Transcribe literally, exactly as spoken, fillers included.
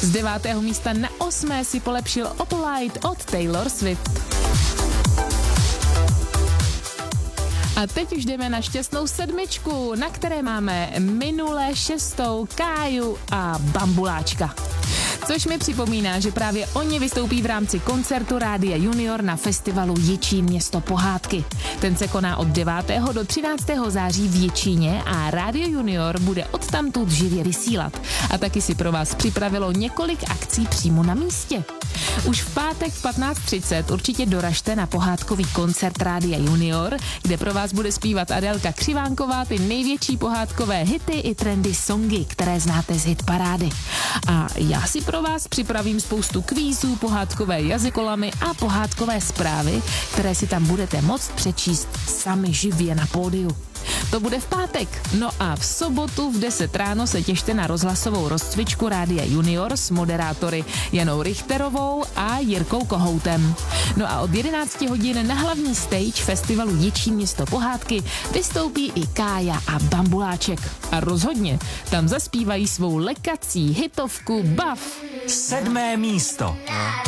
Z devátého místa na osmé si polepšil Opalite od Taylor Swift. A teď už jdeme na šťastnou sedmičku, na které máme minule šestou Káju a Bambuláčka. Což mi připomíná, že právě oni vystoupí v rámci koncertu Rádia Junior na festivalu Jičín město pohádky. Ten se koná od devátého do třináctého září v Jičíně a Rádio Junior bude odtamtud živě vysílat. A taky si pro vás připravilo několik akcí přímo na místě. Už v pátek v patnáct třicet určitě doražte na pohádkový koncert Rádia Junior, kde pro vás bude zpívat Adélka Křivánková ty největší pohádkové hity i trendy songy, které znáte z hitparády. A já si pro vás připravím spoustu kvízů, pohádkové jazykolamy a pohádkové zprávy, které si tam budete moct přečíst sami živě na pódiu. To bude v pátek. No a v sobotu v deset ráno se těšte na rozhlasovou rozcvičku Rádia Junior s moderátory Janou Richterovou a Jirkou Kohoutem. No a od jedenácti hodin na hlavní stage festivalu Jičín město pohádky vystoupí i Kája a Bambuláček. A rozhodně tam zaspívají svou lekací hitovku Bav. Sedmé místo.